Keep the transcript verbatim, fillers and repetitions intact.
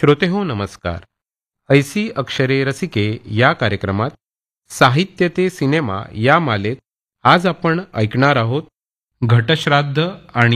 श्रोते हो नमस्कार. ऐसी अक्षरे रसिके या कार्यक्रमात साहित्य ते सिनेमा या मालेत आज आपण ऐकणार आहोत घटश्राद्ध आणि